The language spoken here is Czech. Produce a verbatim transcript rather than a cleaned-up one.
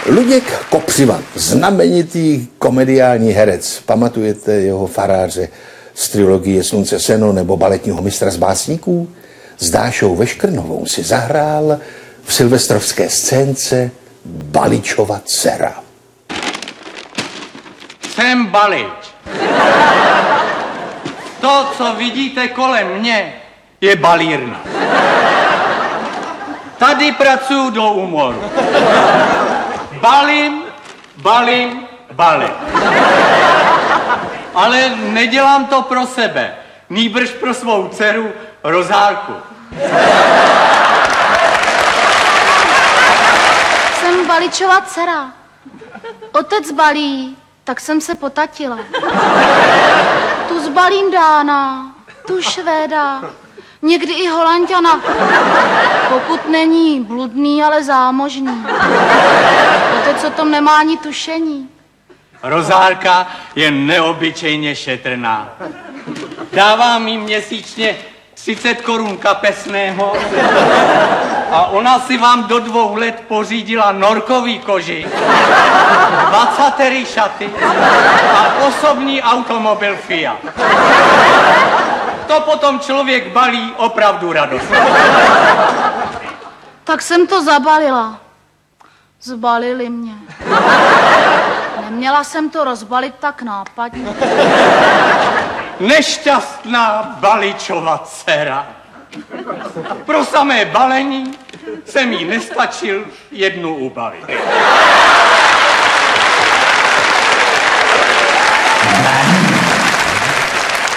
Luděk Kopřiva, znamenitý komediální herec. Pamatujete jeho faráře z trilogie Slunce seno nebo baletního mistra z básníků? S Dášou Veškrnovou si zahrál v silvestrovské scénce Baličova dcera. Jsem Balič. To, co vidíte kolem mě, je balírna. Tady pracuju do úmoru. Balím, balím, balím. Ale nedělám to pro sebe, nýbrž pro svou dceru Rozálku. Jsem Baličova dcera. Otec balí, tak jsem se potatila. Tu zbalím Dána, tu Švéda, někdy i Holanďana, pokud není bludný, ale zámožný. Otec o tom nemá ani tušení. Rozálka je neobyčejně šetrná. Dávám jí měsíčně třicet korun kapesného a ona si vám do dvou let pořídila norkový koži, dvacet šaty a osobní automobil Fiat. To potom člověk balí opravdu radost. Tak jsem to zabalila. Zbalili mě. Neměla jsem to rozbalit tak nápadně. Nešťastná Baličova dcera. Pro samé balení jsem jí nestačil jednu ubalit.